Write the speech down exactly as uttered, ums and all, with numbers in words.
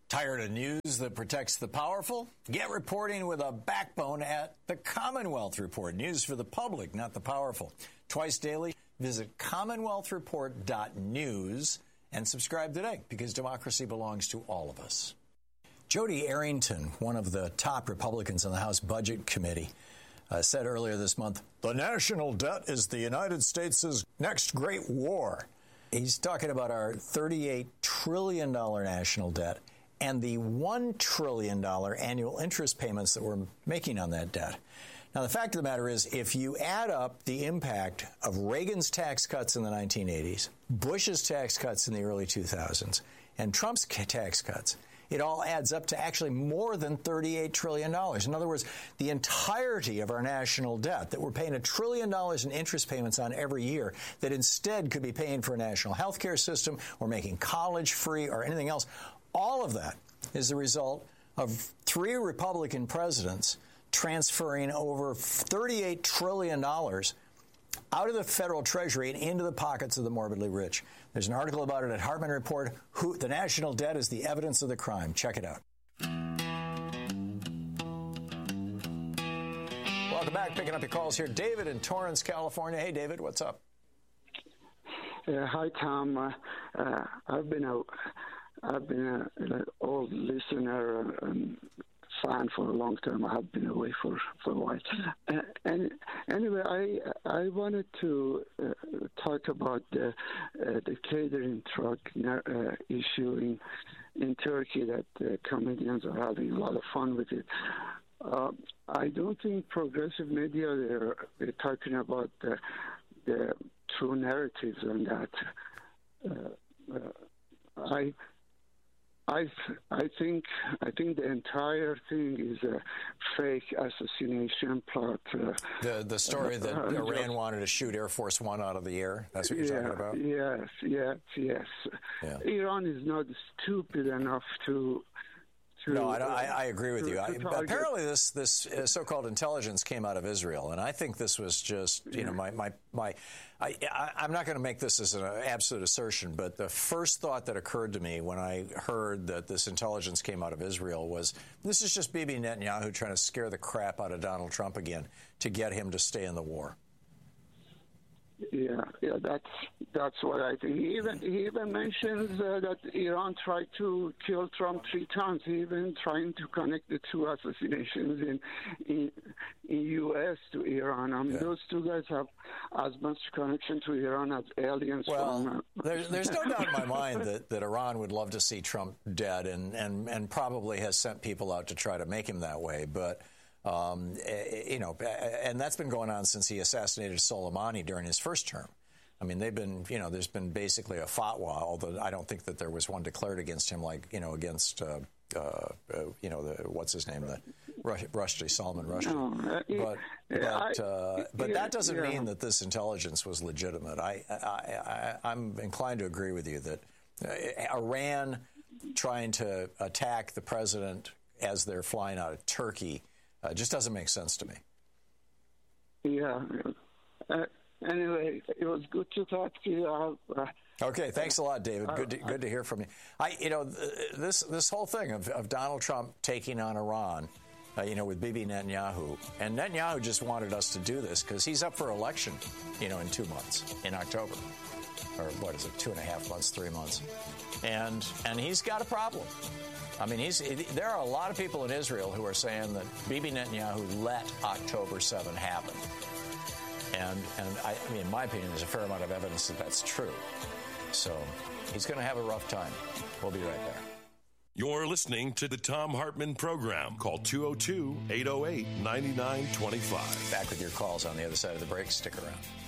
Tired of news that protects the powerful? Get reporting with a backbone at the Commonwealth Report. News for the public, not the powerful. Twice daily, visit commonwealth report dot news and subscribe today, because democracy belongs to all of us. Jody Arrington, one of the top Republicans on the House Budget Committee, uh, said earlier this month, the national debt is the United States' next great war. He's talking about our thirty-eight trillion dollars national debt and the one trillion dollars annual interest payments that we're making on that debt. Now, the fact of the matter is, if you add up the impact of Reagan's tax cuts in the nineteen eighties, Bush's tax cuts in the early two thousands, and Trump's tax cuts, it all adds up to actually more than thirty-eight trillion dollars. In other words, the entirety of our national debt that we're paying a trillion dollars in interest payments on every year that instead could be paying for a national health care system or making college free or anything else, all of that is the result of three Republican presidents transferring over thirty-eight trillion dollars out of the federal treasury and into the pockets of the morbidly rich. There's an article about it at Hartman Report. Who, the national debt is the evidence of the crime. Check it out. Welcome back. Picking up your calls here. David in Torrance, California. Hey, David, what's up? Uh, hi, Tom. Uh, uh, I've been a, I've been a, an old listener and fan for a long time. I have been away for, for a while. Uh, and anyway, I I wanted to uh, talk about the uh, the catering truck uh, issue in in Turkey that uh, comedians are having a lot of fun with it. Uh, I don't think progressive media they're, they're talking about the, the true narratives on that. Uh, uh, I. I I think I think the entire thing is a fake assassination plot. Uh, the the story that uh, Iran wanted to shoot Air Force One out of the air. That's what you're yeah, talking about. Yes, yes, yes. Yeah. Iran is not stupid enough to. to no, I, don't, I, I agree with to, you. I, to apparently, this this uh, so-called intelligence came out of Israel, and I think this was just you yeah. know my my my. I, I, I'm not going to make this as an absolute assertion, but the first thought that occurred to me when I heard that this intelligence came out of Israel was, this is just Bibi Netanyahu trying to scare the crap out of Donald Trump again to get him to stay in the war. Yeah, yeah, that's that's what I think. He even he even mentions uh, that Iran tried to kill Trump three times. He even trying to connect the two assassinations in in, in U S to Iran. I mean, yeah. those two guys have as much connection to Iran as aliens. Well, from, uh, there's, there's no doubt in my mind that, that Iran would love to see Trump dead, and, and and probably has sent people out to try to make him that way, but. Um, you know, and that's been going on since he assassinated Soleimani during his first term. I mean, they've been, you know, there's been basically a fatwa, although I don't think that there was one declared against him, like, you know, against, uh, uh, uh, you know, the, what's his name, the Rushdie, Salman Rushdie. No, uh, but but, uh, but yeah, that doesn't yeah. mean that this intelligence was legitimate. I, I, I, I'm inclined to agree with you that uh, Iran trying to attack the president as they're flying out of Turkey Uh, just doesn't make sense to me. Yeah. Uh, anyway, it was good to talk to you. Uh, okay, thanks a lot, David. Good to, good to hear from you. I, you know, this this whole thing of, of Donald Trump taking on Iran, uh, you know, with Bibi Netanyahu, and Netanyahu just wanted us to do this because he's up for election, you know, in two months, in October, or what is it, two and a half months, three months, and and he's got a problem. I mean, he's, there are a lot of people in Israel who are saying that Bibi Netanyahu let October seventh happen. And, and I, I mean, in my opinion, there's a fair amount of evidence that that's true. So he's going to have a rough time. We'll be right there. You're listening to the Thom Hartmann Program. Call two oh two, eight oh eight, nine nine two five. Back with your calls on the other side of the break. Stick around.